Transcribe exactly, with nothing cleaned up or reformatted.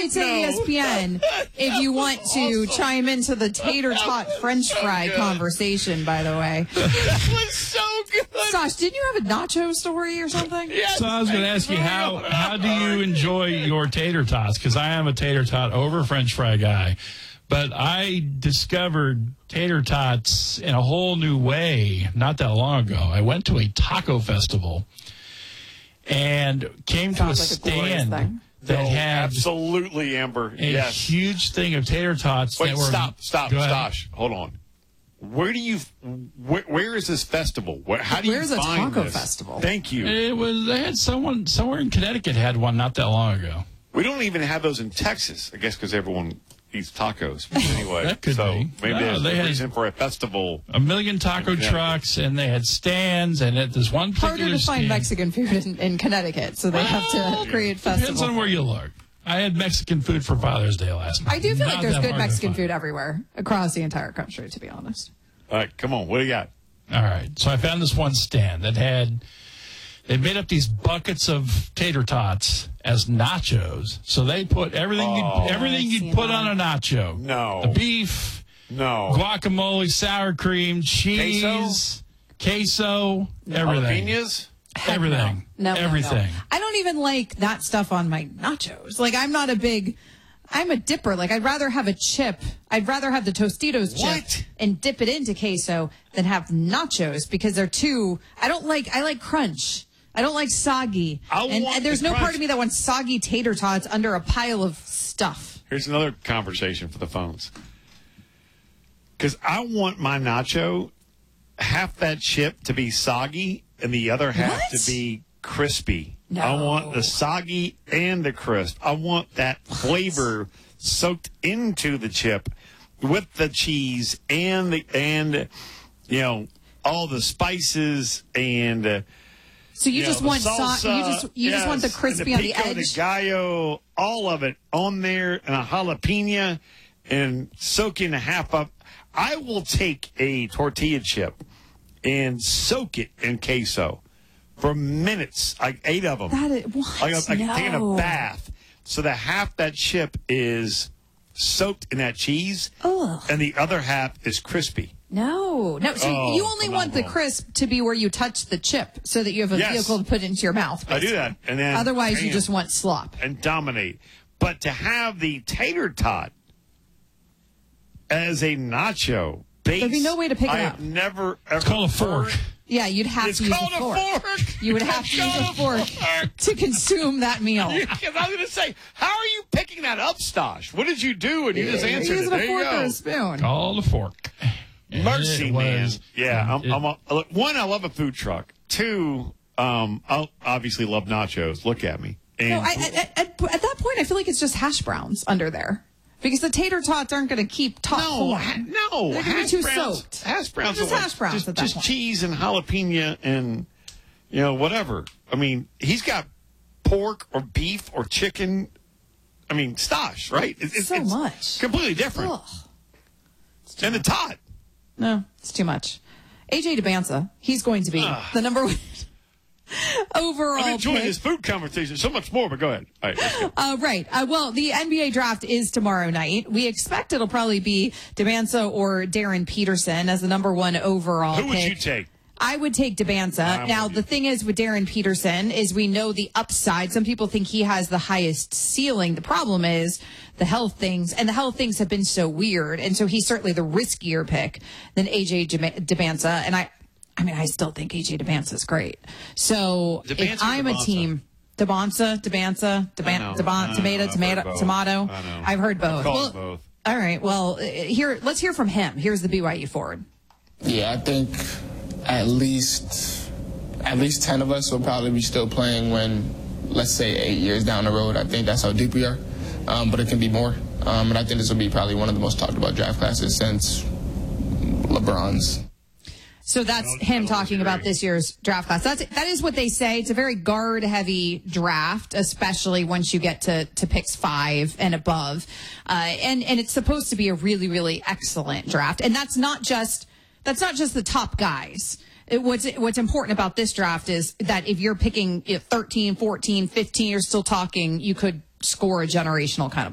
highlights at E S P N if you want to awesome. chime into the tater tot French so fry good. conversation, by the way. That was so good. Josh, didn't you have a nacho story or something? Yes. So I was going to ask you, how, how do you enjoy your tater tots? Because I am a tater tot over French fry guy. But I discovered tater tots in a whole new way not that long ago. I went to a taco festival and came to a like stand a that no, had absolutely, Amber. a yes. huge thing of tater tots. Wait, that were, stop, stop, go ahead. Stosh. Hold on. Where do you? Where, where is this festival? Where, how do Where's you a find taco this? festival? Thank you. It was they had someone somewhere in Connecticut had one not that long ago. We don't even have those in Texas, I guess, because everyone eats tacos. But anyway, That could so be. maybe No, there's they a had- reason for a festival. A million taco Yeah. trucks, and they had stands, and at this one particular Harder to find stand, Mexican food in, in Connecticut, so they have to create depends festivals. on where you look. I had Mexican food for Father's Day last night. I do feel Not like there's that good hard to Mexican find. food everywhere across the entire country, to be honest. All right, come on. What do you got? All right, so I found this one stand that had, they made up these buckets of tater tots as nachos. So they put everything Oh. you'd, everything I've you'd seen put that. on a nacho. No. The beef, No. guacamole, sour cream, cheese, queso, everything. Jalapenos? Heck Everything. No, no, no, Everything. no. I don't even like that stuff on my nachos. Like, I'm not a big, I'm a dipper. Like, I'd rather have a chip. I'd rather have the Tostitos chip What? and dip it into queso than have nachos because they're too, I don't like, I like crunch. I don't like soggy. I And, want and there's the no part crunch. of me that wants soggy tater tots under a pile of stuff. Here's another conversation for the phones. Because I want my nacho, half that chip to be soggy and the other half What? to be crispy. No. I want the soggy and the crisp. I want that flavor soaked into the chip with the cheese and the and you know all the spices and uh, So you, you just know, want the so- salsa, you just you just want the yes, crispy and on the pico edge. de gallo, all of it on there, and a jalapeno, and soaking a half up. I will take a tortilla chip and soak it in queso for minutes, like eight of them. That is, what? Like, like no. taking a bath. So that half that chip is soaked in that cheese, Ugh. and the other half is crispy. No, no. So Oh, you only want the phenomenal. crisp to be where you touch the chip, so that you have a Yes. vehicle to put into your mouth. I do basically. that, and then Otherwise, you bam. just want slop. And dominate. But to have the tater tot as a nacho base, There'd be no way to pick it I up. have never ever It's called a fork. heard- Yeah, you'd have It's to use called a fork. fork. You would have to use a fork to consume that meal. Because I was going to say, how are you picking that up, Stosh? What did you do? And you just You're answered using it. a There fork you or go. a spoon. Call the fork. And Mercy, it man. was- Yeah, I'm, it- I'm a, look, one, I love a food truck. Two, um, I obviously love nachos. Look at me. And No, I, I, at, at that point, I feel like it's just hash browns under there. Because the tater tots aren't going to keep top no, form. ha- no, They're gonna be hash too browns. soaked. Hash browns Just are like hash browns just, at that just point. cheese and jalapeno and you know whatever. I mean, he's got pork or beef or chicken. I mean, Stosh, right? It- it's So it's much. completely different. Ugh. And the tot. No, it's too much. A J DeBanza, he's going to be Ugh. the number one overall I'm enjoying pick. this food conversation so much more. But go ahead. All right, let's go. Uh, right. Uh, well, the N B A draft is tomorrow night. We expect it'll probably be DeBanza or Darren Peterson as the number one overall Who would pick. you take? I would take DeBanza. I'm Now, with the you. thing is with Darren Peterson is we know the upside. Some people think he has the highest ceiling. The problem is the health things, and the health things have been so weird. And so he's certainly the riskier pick than A J DeBanza. And I, I mean, I still think A J DeBanza is great. So DeBanza if or I'm a DeBanza? team, DeBanza, DeBanza, I know, DeBan, I DeBan, know, tomato, I've tomato, heard both. tomato. I know. I've heard both. I've called Well, both. all right. Well, uh, here, let's hear from him. Here's the B Y U forward. Yeah, I think at least at least ten of us will probably be still playing when, let's say, eight years down the road. I think that's how deep we are, um, but it can be more. Um, and I think this will be probably one of the most talked about draft classes since LeBron's. So that's I don't- I him don't talking about disagree. this year's draft class. That's that is what they say. It's a very guard-heavy draft, especially once you get to, to picks five and above. Uh, and and it's supposed to be a really really excellent draft. And that's not just that's not just the top guys. It, what's what's important about this draft is that if you're picking you know, thirteen, fourteen, fifteen, you're still talking. You could score a generational kind of